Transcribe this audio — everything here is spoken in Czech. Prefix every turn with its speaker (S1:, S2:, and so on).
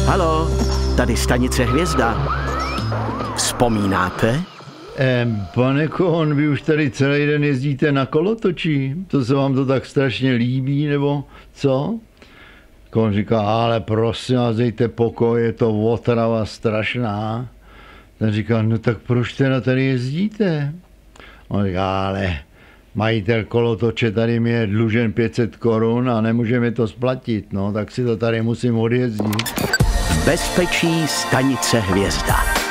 S1: Halo, tady stanice Hvězda. Vzpomínáte?
S2: Pane Kohn, vy už tady celý den jezdíte na kolotoči? To se vám to tak strašně líbí, nebo co? Kohn říká, ale prosím vás, dejte pokoj, je to otrava strašná. Ten říká, no tak proč teda tady jezdíte? On říká, ale majitel kolotoče tady mi je dlužen 500 korun a nemůžeme to splatit, no, tak si to tady musím odjezdit.
S1: V bezpečí stanice Hvězda.